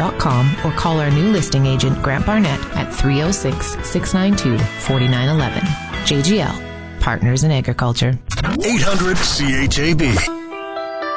JGL.com or call our new listing agent, Grant Barnett, at 306-692-4911. JGL, Partners in Agriculture. 800 CHAB.